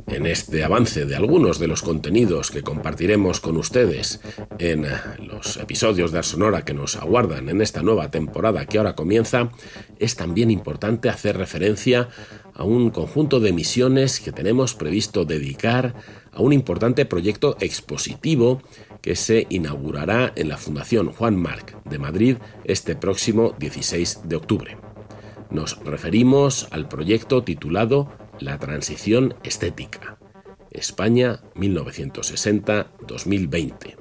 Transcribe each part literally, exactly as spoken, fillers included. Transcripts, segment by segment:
en este avance de algunos de los contenidos que compartiremos con ustedes en los episodios de Ars Sonora que nos aguardan en esta nueva temporada que ahora comienza, es también importante hacer referencia a un conjunto de emisiones que tenemos previsto dedicar a un importante proyecto expositivo que se inaugurará en la Fundación Juan March de Madrid este próximo dieciséis de octubre. Nos referimos al proyecto titulado La Transición Estética, España mil novecientos sesenta a dos mil veinte.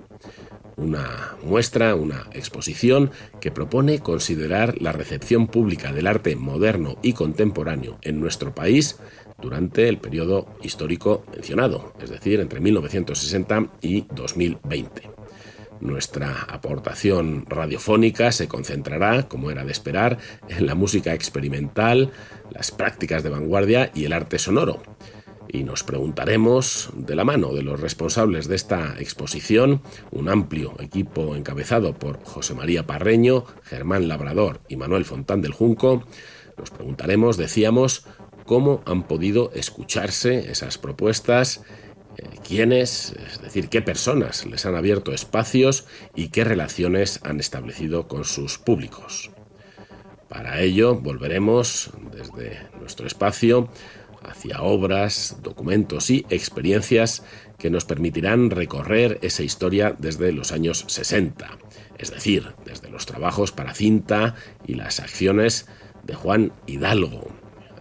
Una muestra, una exposición que propone considerar la recepción pública del arte moderno y contemporáneo en nuestro país durante el periodo histórico mencionado, es decir, entre mil novecientos sesenta y dos mil veinte. Nuestra aportación radiofónica se concentrará, como era de esperar, en la música experimental, las prácticas de vanguardia y el arte sonoro. Y nos preguntaremos, de la mano de los responsables de esta exposición, un amplio equipo encabezado por José María Parreño, Germán Labrador y Manuel Fontán del Junco, nos preguntaremos, decíamos, cómo han podido escucharse esas propuestas, quiénes, es decir, qué personas les han abierto espacios y qué relaciones han establecido con sus públicos. Para ello volveremos desde nuestro espacio hacia obras, documentos y experiencias que nos permitirán recorrer esa historia desde los años sesenta, es decir, desde los trabajos para cinta y las acciones de Juan Hidalgo,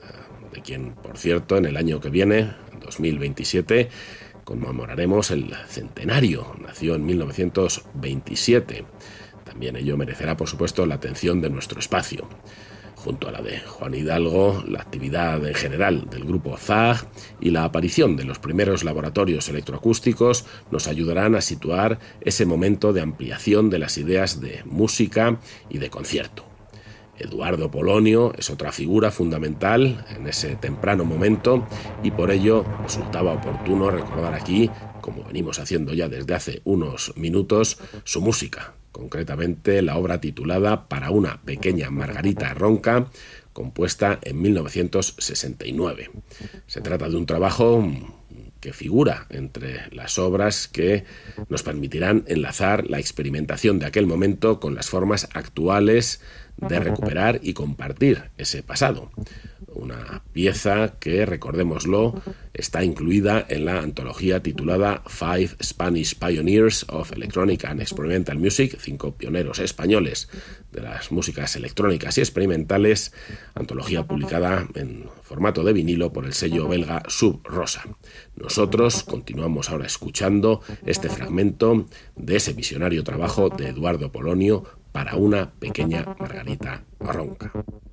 de quien, por cierto, en el año que viene, dos mil veintisiete, conmemoraremos el centenario. Nació en mil novecientos veintisiete. También ello merecerá, por supuesto, la atención de nuestro espacio. Junto a la de Juan Hidalgo, la actividad en general del grupo Zag y la aparición de los primeros laboratorios electroacústicos nos ayudarán a situar ese momento de ampliación de las ideas de música y de concierto. Eduardo Polonio es otra figura fundamental en ese temprano momento y por ello resultaba oportuno recordar aquí, como venimos haciendo ya desde hace unos minutos, su música, concretamente la obra titulada Para una pequeña Margarita ronca, compuesta en mil novecientos sesenta y nueve. Se trata de un trabajo que figura entre las obras que nos permitirán enlazar la experimentación de aquel momento con las formas actuales de recuperar y compartir ese pasado. Una pieza que, recordémoslo, está incluida en la antología titulada Five Spanish Pioneers of Electronic and Experimental Music, cinco pioneros españoles de las músicas electrónicas y experimentales, antología publicada en formato de vinilo por el sello belga Sub Rosa. Nosotros continuamos ahora escuchando este fragmento de ese visionario trabajo de Eduardo Polonio, Para una pequeña Margarita ronca.